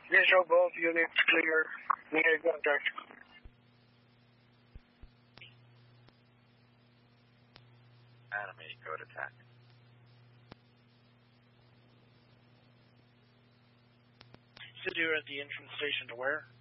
Visual, both units clear. Near contact. Adam 8, code attack. So you're at the entrance station to where?